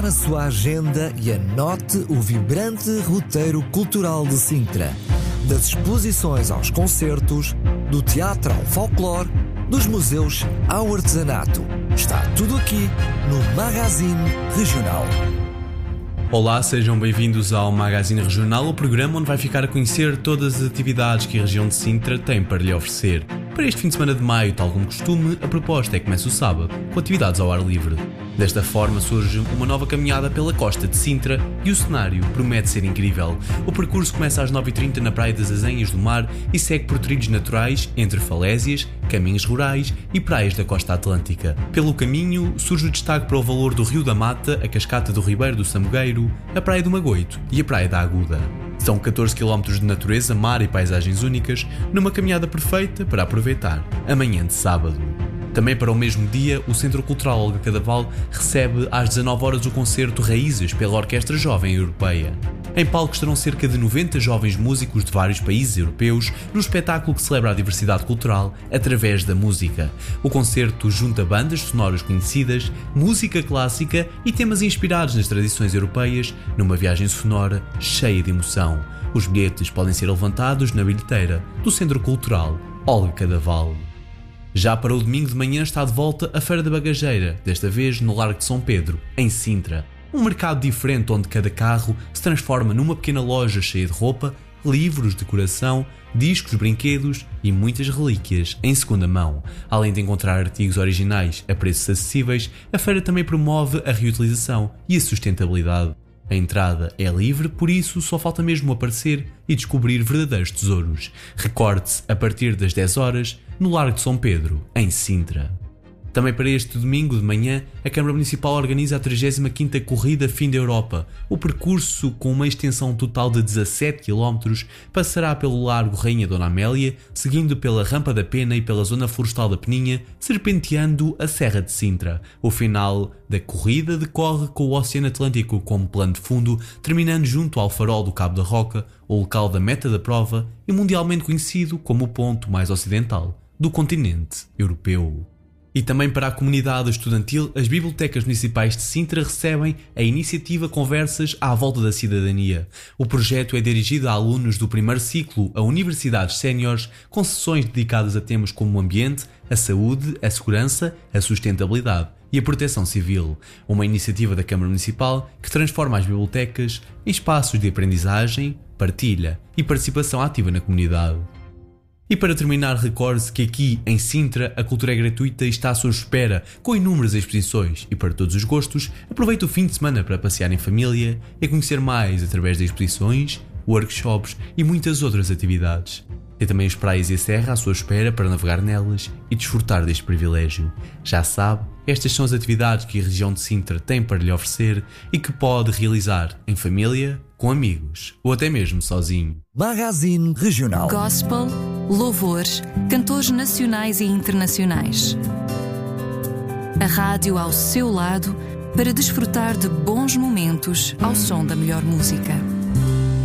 na sua agenda e anote o vibrante roteiro cultural de Sintra. Das exposições aos concertos, do teatro ao folclore, dos museus ao artesanato. Está tudo aqui no Magazine Regional. Olá, sejam bem-vindos ao Magazine Regional, o programa onde vai ficar a conhecer todas as atividades que a região de Sintra tem para lhe oferecer. Para este fim de semana de maio, tal como costume, a proposta é que comece o sábado, com atividades ao ar livre. Desta forma surge uma nova caminhada pela costa de Sintra e o cenário promete ser incrível. O percurso começa às 9h30 na Praia das Azenhas do Mar e segue por trilhos naturais entre falésias, caminhos rurais e praias da costa atlântica. Pelo caminho surge o destaque para o valor do Rio da Mata, a Cascata do Ribeiro do Samugueiro, a Praia do Magoito e a Praia da Aguda. São 14 km de natureza, mar e paisagens únicas, numa caminhada perfeita para aproveitar amanhã de sábado. Também para o mesmo dia, o Centro Cultural Olga Cadaval recebe às 19h o concerto Raízes pela Orquestra Jovem Europeia. Em palco estarão cerca de 90 jovens músicos de vários países europeus no espetáculo que celebra a diversidade cultural através da música. O concerto junta bandas sonoras conhecidas, música clássica e temas inspirados nas tradições europeias numa viagem sonora cheia de emoção. Os bilhetes podem ser levantados na bilheteira do Centro Cultural Olga Cadaval. Já para o domingo de manhã está de volta a Feira da Bagageira, desta vez no Largo de São Pedro, em Sintra. Um mercado diferente onde cada carro se transforma numa pequena loja cheia de roupa, livros, decoração, discos, brinquedos e muitas relíquias em segunda mão. Além de encontrar artigos originais a preços acessíveis, a feira também promove a reutilização e a sustentabilidade. A entrada é livre, por isso só falta mesmo aparecer e descobrir verdadeiros tesouros. Recorde-se a partir das 10h no Largo de São Pedro, em Sintra. Também para este domingo de manhã, a Câmara Municipal organiza a 35ª Corrida Fim da Europa. O percurso, com uma extensão total de 17 km, passará pelo Largo Rainha Dona Amélia, seguindo pela Rampa da Pena e pela Zona Florestal da Peninha, serpenteando a Serra de Sintra. O final da corrida decorre com o Oceano Atlântico como plano de fundo, terminando junto ao farol do Cabo da Roca, o local da meta da prova e mundialmente conhecido como o ponto mais ocidental do continente europeu. E também para a comunidade estudantil, as bibliotecas municipais de Sintra recebem a iniciativa Conversas à Volta da Cidadania. O projeto é dirigido a alunos do primeiro ciclo a universidades séniores, com sessões dedicadas a temas como o ambiente, a saúde, a segurança, a sustentabilidade e a proteção civil. Uma iniciativa da Câmara Municipal que transforma as bibliotecas em espaços de aprendizagem, partilha e participação ativa na comunidade. E para terminar, recorde-se que aqui em Sintra a cultura é gratuita e está à sua espera com inúmeras exposições e para todos os gostos, aproveite o fim de semana para passear em família e conhecer mais através de exposições, workshops e muitas outras atividades. Tem também as praias e a serra à sua espera para navegar nelas e desfrutar deste privilégio. Já sabe, estas são as atividades que a região de Sintra tem para lhe oferecer e que pode realizar em família, com amigos ou até mesmo sozinho. Magazine Regional. Gospel, louvores, cantores nacionais e internacionais. A rádio ao seu lado para desfrutar de bons momentos ao som da melhor música.